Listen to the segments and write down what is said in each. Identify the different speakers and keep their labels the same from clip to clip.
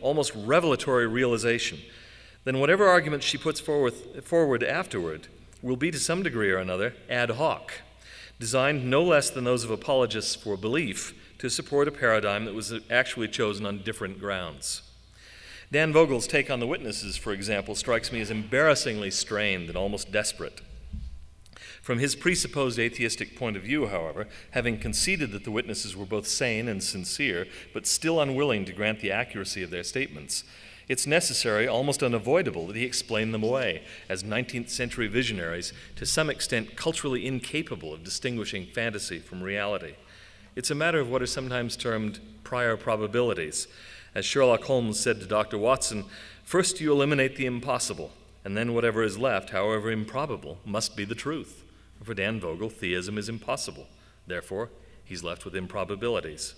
Speaker 1: almost revelatory realization, then whatever arguments she puts forward afterward will be to some degree or another ad hoc, designed no less than those of apologists for belief to support a paradigm that was actually chosen on different grounds. Dan Vogel's take on the witnesses, for example, strikes me as embarrassingly strained and almost desperate. From his presupposed atheistic point of view, however, having conceded that the witnesses were both sane and sincere, but still unwilling to grant the accuracy of their statements, it's necessary, almost unavoidable, that he explain them away as 19th century visionaries, to some extent culturally incapable of distinguishing fantasy from reality. It's a matter of what are sometimes termed prior probabilities. As Sherlock Holmes said to Dr. Watson, first you eliminate the impossible, and then whatever is left, however improbable, must be the truth. For Dan Vogel, theism is impossible. Therefore, he's left with improbabilities.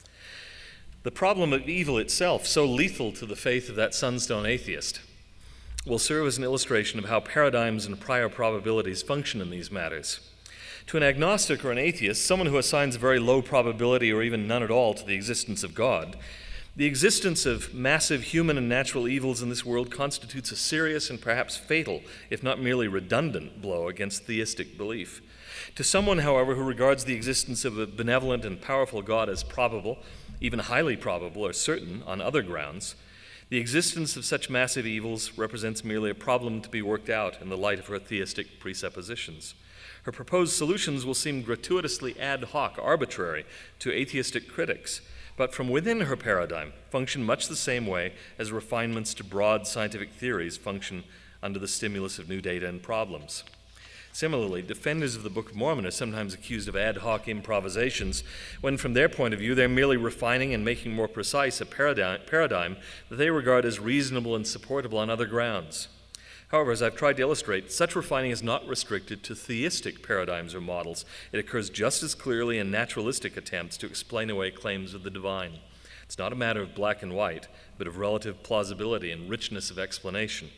Speaker 1: The problem of evil itself, so lethal to the faith of that sunstone atheist, will serve as an illustration of how paradigms and prior probabilities function in these matters. To an agnostic or an atheist, someone who assigns a very low probability or even none at all to the existence of God, the existence of massive human and natural evils in this world constitutes a serious and perhaps fatal, if not merely redundant, blow against theistic belief. To someone, however, who regards the existence of a benevolent and powerful God as probable, even highly probable or certain on other grounds, the existence of such massive evils represents merely a problem to be worked out in the light of her theistic presuppositions. Her proposed solutions will seem gratuitously ad hoc, arbitrary to atheistic critics, but from within her paradigm function much the same way as refinements to broad scientific theories function under the stimulus of new data and problems. Similarly, defenders of the Book of Mormon are sometimes accused of ad hoc improvisations when, from their point of view, they're merely refining and making more precise a paradigm that they regard as reasonable and supportable on other grounds. However, as I've tried to illustrate, such refining is not restricted to theistic paradigms or models. It occurs just as clearly in naturalistic attempts to explain away claims of the divine. It's not a matter of black and white, but of relative plausibility and richness of explanation.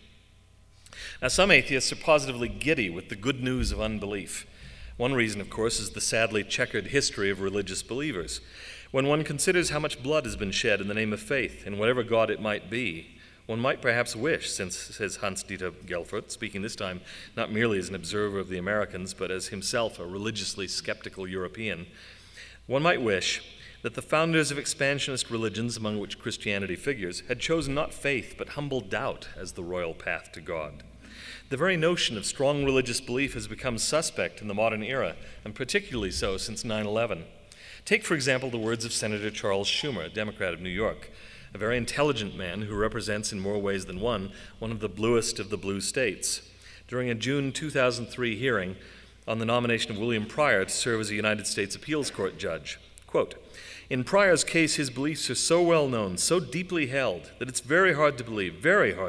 Speaker 1: Now, some atheists are positively giddy with the good news of unbelief. One reason, of course, is the sadly checkered history of religious believers. When one considers how much blood has been shed in the name of faith, in whatever God it might be, one might perhaps wish, says Hans-Dieter Gelfert, speaking this time not merely as an observer of the Americans, but as himself a religiously skeptical European, one might wish that the founders of expansionist religions, among which Christianity figures, had chosen not faith but humble doubt as the royal path to God. The very notion of strong religious belief has become suspect in the modern era, and particularly so since 9/11. Take, for example, the words of Senator Charles Schumer, a Democrat of New York, a very intelligent man who represents in more ways than one of the bluest of the blue states. During a June 2003 hearing on the nomination of William Pryor to serve as a United States Appeals Court judge, quote, "In Pryor's case, his beliefs are so well known, so deeply held, that it's very hard to believe,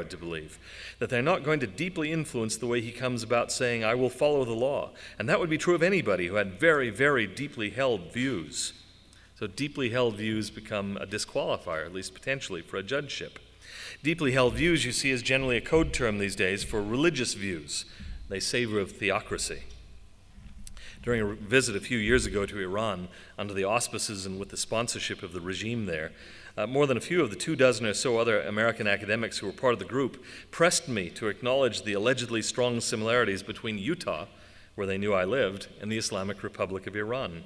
Speaker 1: that they're not going to deeply influence the way he comes about saying, 'I will follow the law.' And that would be true of anybody who had very, very deeply held views." So deeply held views become a disqualifier, at least potentially, for a judgeship. Deeply held views, you see, is generally a code term these days for religious views. They savor of theocracy. During a visit a few years ago to Iran, under the auspices and with the sponsorship of the regime there, more than a few of the 24 or so other American academics who were part of the group pressed me to acknowledge the allegedly strong similarities between Utah, where they knew I lived, and the Islamic Republic of Iran.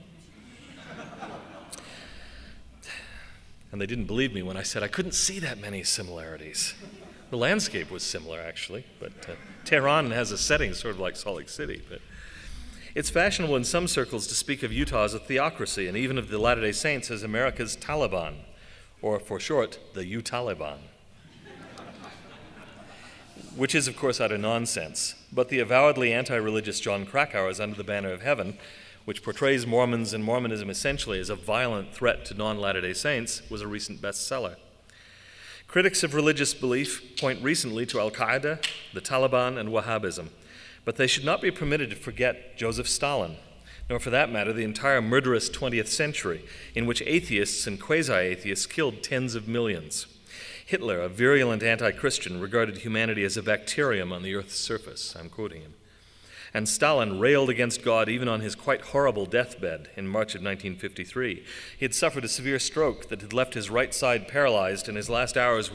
Speaker 1: And they didn't believe me when I said I couldn't see that many similarities. The landscape was similar, actually, but Tehran has a setting sort of like Salt Lake City. But it's fashionable in some circles to speak of Utah as a theocracy, and even of the Latter-day Saints as America's Taliban, or for short, the U-Taliban. Which is, of course, utter nonsense. But the avowedly anti-religious John Krakauer's Under the Banner of Heaven, which portrays Mormons and Mormonism essentially as a violent threat to non-Latter-day Saints, was a recent bestseller. Critics of religious belief point recently to Al-Qaeda, the Taliban, and Wahhabism, but they should not be permitted to forget Joseph Stalin, nor for that matter the entire murderous 20th century, in which atheists and quasi-atheists killed tens of millions. Hitler, a virulent anti-Christian, regarded humanity as a bacterium on the Earth's surface. I'm quoting him. And Stalin railed against God even on his quite horrible deathbed in March of 1953. He had suffered a severe stroke that had left his right side paralyzed, and his last hours